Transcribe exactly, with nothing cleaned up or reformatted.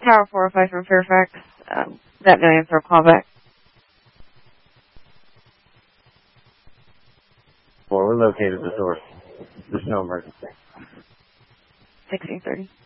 Tower four oh five from Fairfax. Um, that no answer, call back. Well, we're located at the source. There's no emergency. sixteen thirty.